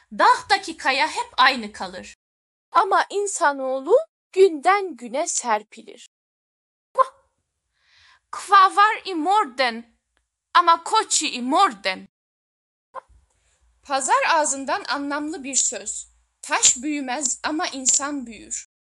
Dağdaki kaya hep aynı kalır. Ama insanoğlu günden güne serpilir. Kva var i morgen, ama koçi i morgen. Pazar ağzından anlamlı bir söz. Taş büyümez ama insan büyür.